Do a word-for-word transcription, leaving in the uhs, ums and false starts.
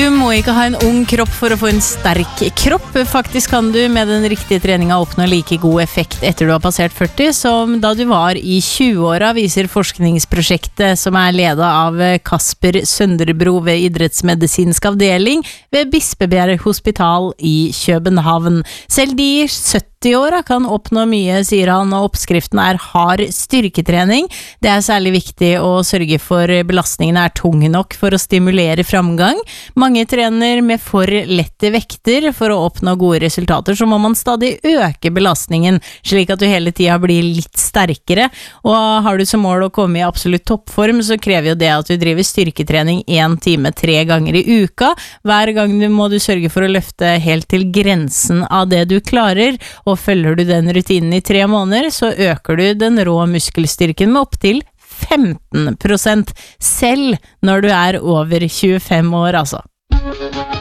må ikke ha en ung kropp for å få en sterk kropp. Faktisk kan du med den riktige treninga oppnå like god effekt etter du har passert førti som da du var i tjue-åra, viser forskningsprosjektet som er ledet av Kasper Sønderbro ved idrettsmedisinsk avdeling ved Bispebjerg Hospital i København. Selv de sytti-åra kan oppnå mye, sier han, og oppskriften er hard styrketrening. Det er særlig viktig å sørge for belastningen er tung nok for å stimulere framgang. Mange trener med for lette vekter. For å oppnå gode resultater så må man stadig øke belastningen, slik at du hele tida blir litt sterkere. Og har du som mål å komme i absolutt toppform, så krever jo det at du driver styrketrening en time tre ganger i uka. Hver gang du må du sørge for å løfte helt til grensen av det du klarer, og følger du den rutinen i tre måneder, så øker du den rå muskelstyrken med opptil femten prosent, selv når du er over tjuefem år, altså.